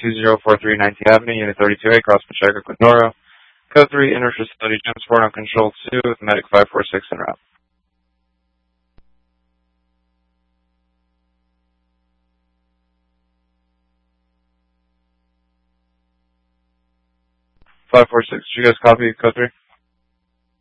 2043 19th Avenue, Unit 32A, Cross Pacheco, Glendora. Code 3, inter-facility gym sport uncontrolled 2 with Medic 546 en route. 546, did you guys copy code 3?